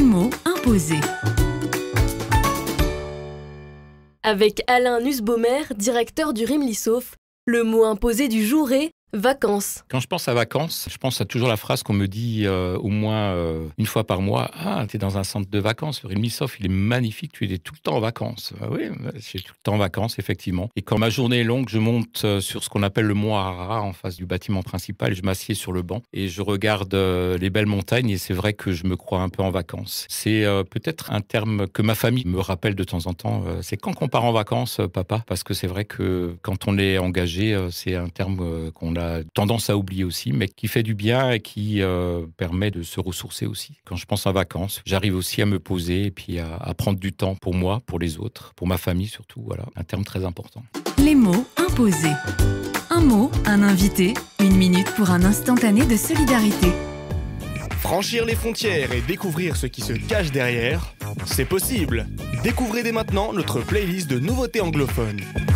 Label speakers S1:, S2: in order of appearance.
S1: mots imposés.
S2: Avec Alain Nussbaumer, directeur du RIMLISAUF, le mot imposé du jour est vacances.
S3: Quand je pense à vacances, je pense à toujours la phrase qu'on me dit au moins une fois par mois. Ah, t'es dans un centre de vacances, le RIMLISAUF, il est magnifique, tu es tout le temps en vacances. Ah oui, je suis tout le temps en vacances, effectivement. Et quand ma journée est longue, je monte sur ce qu'on appelle le mont Arara, en face du bâtiment principal, et je m'assieds sur le banc et je regarde les belles montagnes, et c'est vrai que je me crois un peu en vacances. C'est peut-être un terme que ma famille me rappelle de temps en temps. C'est quand qu'on part en vacances, papa? Parce que c'est vrai que quand on est engagé, c'est un terme qu'on a tendance à oublier aussi, mais qui fait du bien et qui permet de se ressourcer aussi. Quand je pense à vacances, j'arrive aussi à me poser et puis à prendre du temps pour moi, pour les autres, pour ma famille surtout. Voilà, un terme très important.
S1: Les mots imposés. Un mot, un invité, 1 minute pour un instantané de solidarité.
S4: Franchir les frontières et découvrir ce qui se cache derrière, c'est possible. Découvrez dès maintenant notre playlist de nouveautés anglophones.